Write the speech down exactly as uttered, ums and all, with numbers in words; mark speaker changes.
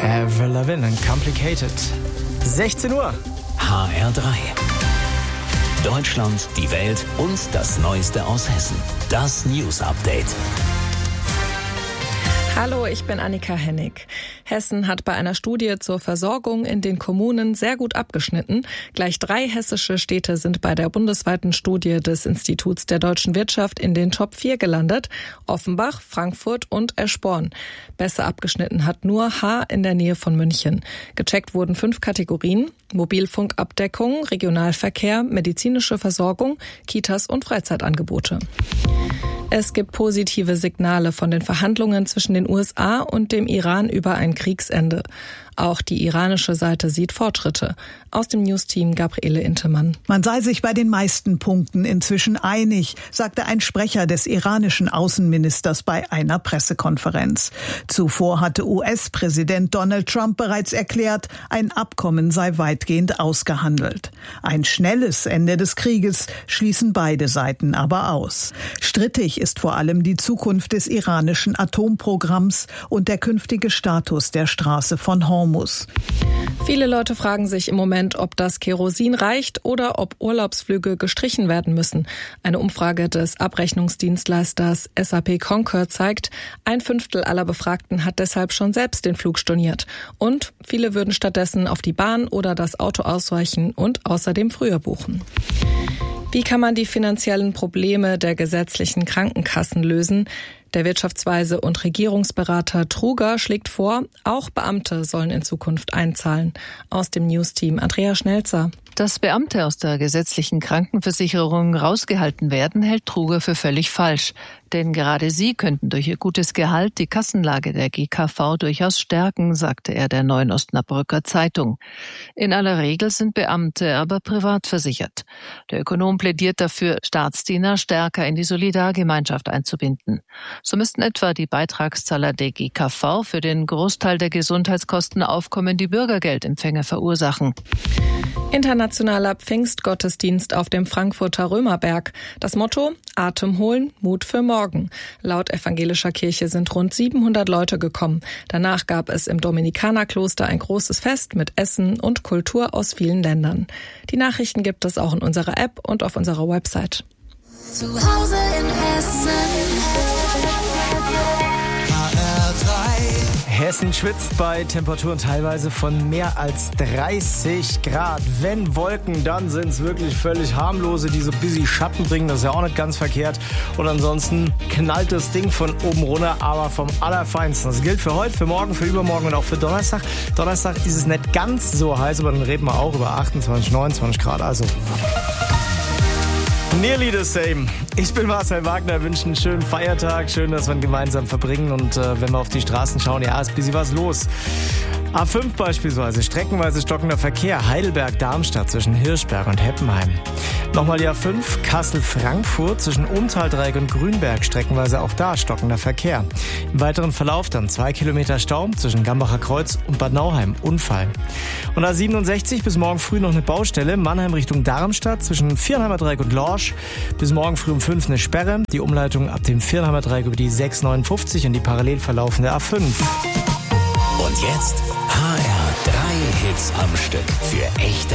Speaker 1: Avril Lavigne and Complicated. sechzehn Uhr.
Speaker 2: H R drei. Deutschland, die Welt und das Neueste aus Hessen. Das News Update.
Speaker 3: Hallo, ich bin Annika Hennig. Hessen hat bei einer Studie zur Versorgung in den Kommunen sehr gut abgeschnitten. Gleich drei hessische Städte sind bei der bundesweiten Studie des Instituts der deutschen Wirtschaft in den Top vier gelandet. Offenbach, Frankfurt und Eschborn. Besser abgeschnitten hat nur Haar in der Nähe von München. Gecheckt wurden fünf Kategorien: Mobilfunkabdeckung, Regionalverkehr, medizinische Versorgung, Kitas und Freizeitangebote. Es gibt positive Signale von den Verhandlungen zwischen den U S A und dem Iran über ein Kriegsende. Auch die iranische Seite sieht Fortschritte. Aus dem Newsteam Gabriele Intemann.
Speaker 4: Man sei sich bei den meisten Punkten inzwischen einig, sagte ein Sprecher des iranischen Außenministers bei einer Pressekonferenz. Zuvor hatte U S-Präsident Donald Trump bereits erklärt, ein Abkommen sei weitgehend ausgehandelt. Ein schnelles Ende des Krieges schließen beide Seiten aber aus. Strittig ist vor allem die Zukunft des iranischen Atomprogramms und der künftige Status der Straße von Hormuz.
Speaker 3: Viele Leute fragen sich im Moment, ob das Kerosin reicht oder ob Urlaubsflüge gestrichen werden müssen. Eine Umfrage des Abrechnungsdienstleisters S A P Concur zeigt, ein Fünftel aller Befragten hat deshalb schon selbst den Flug storniert. Und viele würden stattdessen auf die Bahn oder das Auto ausweichen und außerdem früher buchen. Wie kann man die finanziellen Probleme der gesetzlichen Krankenkassen lösen? Der Wirtschaftsweise und Regierungsberater Truger schlägt vor, auch Beamte sollen in Zukunft einzahlen. Aus dem Newsteam Andrea Schnelzer.
Speaker 5: Dass Beamte aus der gesetzlichen Krankenversicherung rausgehalten werden, hält Truger für völlig falsch. Denn gerade sie könnten durch ihr gutes Gehalt die Kassenlage der G K V durchaus stärken, sagte er der Neuen Osnabrücker Zeitung. In aller Regel sind Beamte aber privat versichert. Der Ökonom plädiert dafür, Staatsdiener stärker in die Solidargemeinschaft einzubinden. So müssten etwa die Beitragszahler der G K V für den Großteil der Gesundheitskosten aufkommen, die Bürgergeldempfänger verursachen.
Speaker 3: Internationaler Pfingstgottesdienst auf dem Frankfurter Römerberg. Das Motto: Atem holen, Mut für morgen. Laut evangelischer Kirche sind rund siebenhundert Leute gekommen. Danach gab es im Dominikanerkloster ein großes Fest mit Essen und Kultur aus vielen Ländern. Die Nachrichten gibt es auch in unserer App und auf unserer Website.
Speaker 6: Zu Hause in Hessen.
Speaker 1: Hessen schwitzt bei Temperaturen teilweise von mehr als dreißig Grad. Wenn Wolken, dann sind es wirklich völlig harmlose, die so ein bisschen Schatten bringen. Das ist ja auch nicht ganz verkehrt. Und ansonsten knallt das Ding von oben runter, aber vom Allerfeinsten. Das gilt für heute, für morgen, für übermorgen und auch für Donnerstag. Donnerstag ist es nicht ganz so heiß, aber dann reden wir auch über achtundzwanzig, neunundzwanzig Grad. Also nearly the same. Ich bin Marcel Wagner, wünsche einen schönen Feiertag. Schön, dass wir ihn gemeinsam verbringen. Und äh, wenn wir auf die Straßen schauen, ja, ist ein bisschen was los. A fünf beispielsweise, streckenweise stockender Verkehr. Heidelberg-Darmstadt zwischen Hirschberg und Heppenheim. Nochmal die A fünf, Kassel-Frankfurt zwischen Umtaldreieck und Grünberg. Streckenweise auch da stockender Verkehr. Im weiteren Verlauf dann zwei Kilometer Stau zwischen Gambacher Kreuz und Bad Nauheim. Unfall. Und A siebenundsechzig bis morgen früh noch eine Baustelle. Mannheim Richtung Darmstadt zwischen Viernheimer Dreieck und Lorsch. Bis morgen früh um fünf eine Sperre. Die Umleitung ab dem Viernheimer Dreieck über die sechs neunundfünfzig und die parallel verlaufende A fünf.
Speaker 2: Und jetzt H R drei Hits am Stück für echte